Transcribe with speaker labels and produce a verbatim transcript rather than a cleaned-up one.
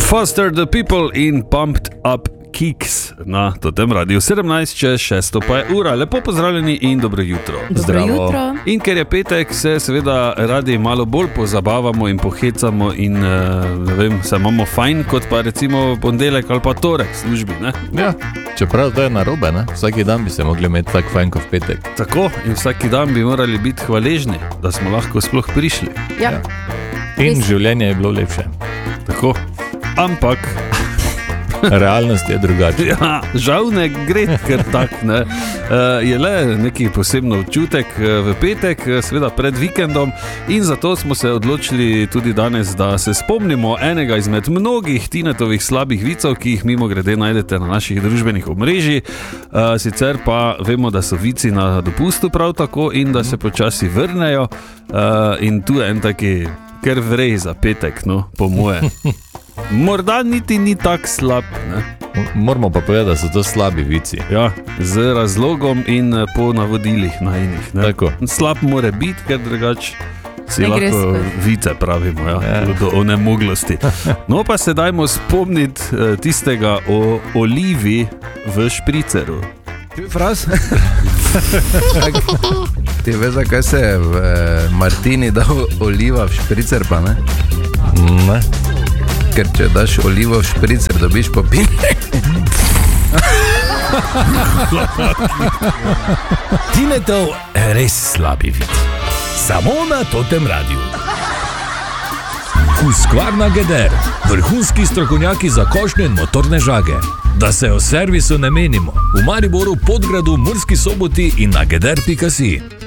Speaker 1: Foster the People in Pumped Up Kicks na Totem Radiu. sedemnajst čez šesto pa je ura. Lepo pozdravljeni in dobro jutro.
Speaker 2: Dobro
Speaker 1: Zdravo.
Speaker 2: jutro.
Speaker 1: In ker je petek, se seveda radi malo bolj pozabavamo in pohecamo in ne vem, se imamo fajn, kot pa recimo ponedeljek ali pa torek v službi, ne?
Speaker 3: Ja, čeprav to je narobe, ne? Vsaki dan bi se mogli imeti tak fajn kot v petek.
Speaker 1: Tako, in vsaki dan bi morali biti hvaležni, da smo lahko sploh prišli.
Speaker 2: Ja.
Speaker 3: Ja. In življenje je bilo lepše.
Speaker 1: Tako, ampak
Speaker 3: Realnost je drugačna.
Speaker 1: ja, žal ne gre kar tak, ne. Uh, je le neki posebno občutek v petek, seveda pred vikendom, in zato smo se odločili tudi danes, da se spomnimo enega izmed mnogih Tinetovih slabih vicev, ki jih mimogrede najdete na naših družbenih omrežjih. Uh, sicer pa vemo, da so vici na dopustu prav tako in da se počasi vrnejo, uh, in tu je en taki ker vrej za petek, no, po moje. Morda niti ni tak slab, ne?
Speaker 3: Moramo pa povedati, da so to slabi vici.
Speaker 1: Ja, z razlogom in po navodilih najinih, ne?
Speaker 3: Tako.
Speaker 1: Slab more biti, ker drugače si
Speaker 2: Ne gre
Speaker 1: lahko
Speaker 2: skozi.
Speaker 1: vice pravimo, ja,
Speaker 3: Ja.
Speaker 1: do onemoglosti. No pa se dajmo spomniti eh, tistega o olivi v špriceru.
Speaker 4: Ti fraz? Ti veš, zakaj se je v eh, Martini dal oliva v špricer, pa ne?
Speaker 3: Ne?
Speaker 4: Ker če daš olivo v špricer, dobiš popin.
Speaker 5: Tinetov res slabi vid. Samo na Totem Radiu. Husqvarna Geder, vrhunski strokovnjaki za košnje in motorne žage. Da se o servisu ne menimo. V Mariboru, Podgradu, Murski Soboti in na geder pika si.